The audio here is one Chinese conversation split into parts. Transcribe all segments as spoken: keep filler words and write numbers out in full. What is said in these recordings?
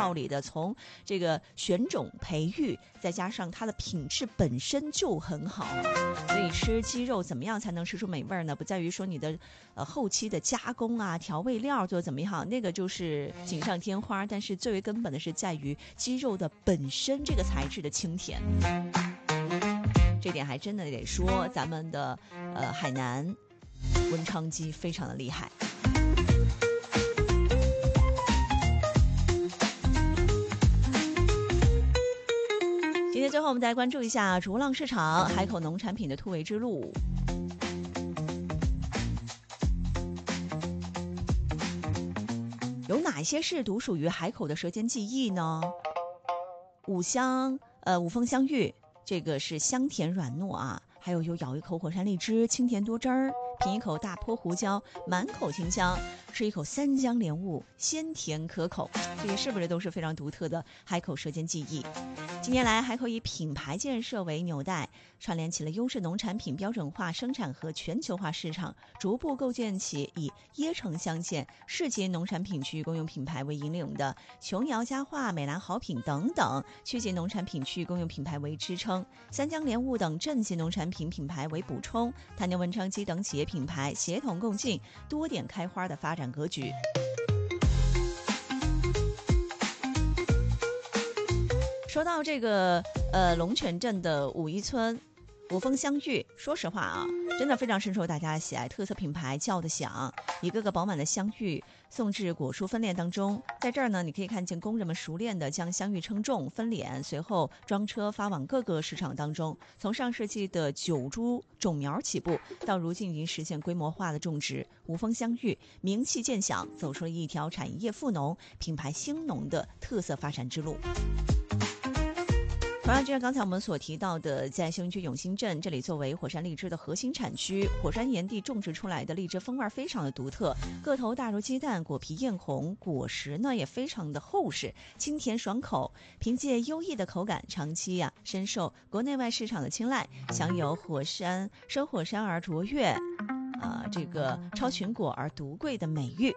道理的，从这个选种培育，再加上它的品质本身就很好。所以吃鸡肉怎么样才能吃出美味呢？不在于说你的呃后期的加工啊、调味料做怎么样，那个就是锦上添花。但是最为根本的是在于鸡肉的本身这个材质的清甜。这点还真的得说咱们的呃海南文昌鸡非常的厉害。今天最后我们再来关注一下逐浪市场海口农产品的突围之路。有哪些是独属于海口的舌尖记忆呢？五香呃五峰香芋，这个是香甜软糯啊，还有有咬一口火山荔枝，清甜多汁儿，品一口大坡胡椒，满口清香，吃一口三江莲雾，鲜甜可口，这些是不是都是非常独特的海口舌尖记忆？近年来，海口以品牌建设为纽带，串联起了优质农产品标准化生产和全球化市场，逐步构建起以椰城乡县市级农产品区域公用品牌为引领的琼瑶佳话、美兰好品等等区级农产品区域公用品牌为支撑，三江莲雾等镇级农产品品牌为补充，谭牛文昌鸡等企业品牌协同共进，多点开花的发展格局。说到这个呃龙泉镇的武义村五峰香芋，说实话啊，真的非常深受大家的喜爱，特色品牌叫得响，一个个饱满的香芋送至果蔬分炼当中。在这儿呢，你可以看见工人们熟练地将香芋称重分娩，随后装车发往各个市场当中。从上世纪的九株种苗起步，到如今已经实现规模化的种植，五峰香芋名气渐响，走出了一条产业富农、品牌兴农的特色发展之路。同样，就像刚才我们所提到的，在兴云区永兴镇，这里作为火山荔枝的核心产区，火山岩地种植出来的荔枝风味非常的独特，个头大如鸡蛋，果皮艳红，果实呢也非常的厚实，清甜爽口。凭借优异的口感，长期呀、啊、深受国内外市场的青睐，享有火山生火山而卓越，啊、呃、这个超群果而独贵的美誉。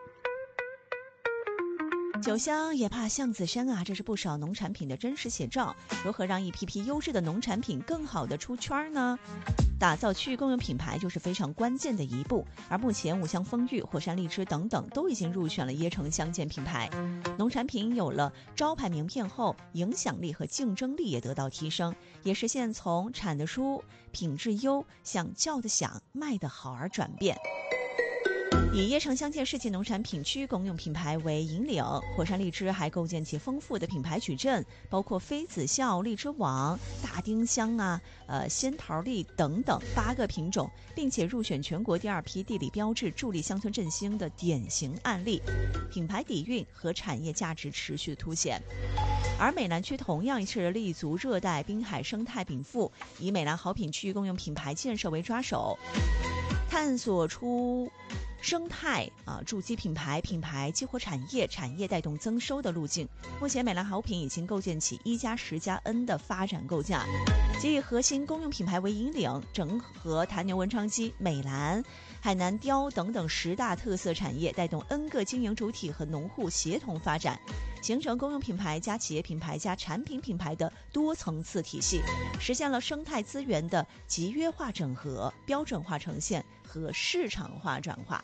酒香也怕巷子深啊，这是不少农产品的真实写照。如何让一批批优质的农产品更好的出圈呢？打造区域公用品牌就是非常关键的一步。而目前五香丰裕、火山荔枝等等都已经入选了椰城乡县品牌。农产品有了招牌名片后，影响力和竞争力也得到提升，也实现从产得舒、品质优向叫得响、卖得好而转变。以椰城乡县市级农产品区公用品牌为引领，火山荔枝还构建起丰富的品牌矩阵，包括妃子笑、荔枝网、大丁香啊、呃仙桃荔等等八个品种，并且入选全国第二批地理标志，助力乡村振兴的典型案例，品牌底蕴和产业价值持续凸显。而美兰区同样是立足热带滨海生态禀赋，以美兰好品区域公用品牌建设为抓手，探索出生态啊，筑基品牌，品牌激活产业，产业带动增收的路径。目前美兰好品已经构建起一加十加 N 的发展构架，即以核心公用品牌为引领，整合谭牛文昌鸡、美兰、海南雕等等十大特色产业，带动 N 个经营主体和农户协同发展，形成公用品牌加企业品牌加产品品牌的多层次体系，实现了生态资源的集约化整合、标准化呈现和市场化转化。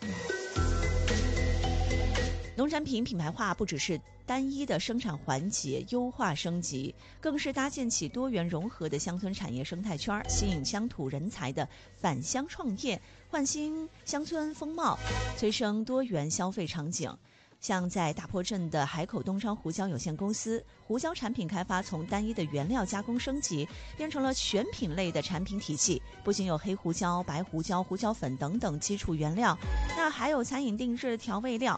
农产品品牌化不只是单一的生产环节优化升级，更是搭建起多元融合的乡村产业生态圈，吸引乡土人才的返乡创业，焕新乡村风貌，催生多元消费场景。像在大坡镇的海口东昌胡椒有限公司，胡椒产品开发从单一的原料加工升级，变成了全品类的产品体系，不仅有黑胡椒、白胡椒、胡椒粉等等基础原料，那还有餐饮定制调味料、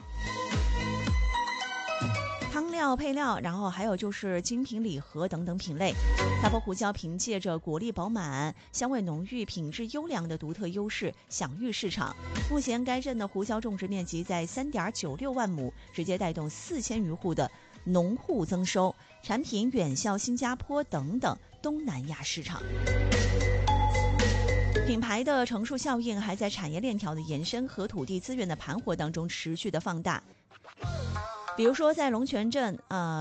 汤料配料，然后还有就是精品礼盒等等品类。大坡胡椒凭借着果粒饱满、香味浓郁、品质优良的独特优势享誉市场。目前该镇的胡椒种植面积在 三点九六万亩，直接带动四千余户的农户增收，产品远销新加坡等等东南亚市场。品牌的乘数效应还在产业链条的延伸和土地资源的盘活当中持续的放大。比如说在龙泉镇呃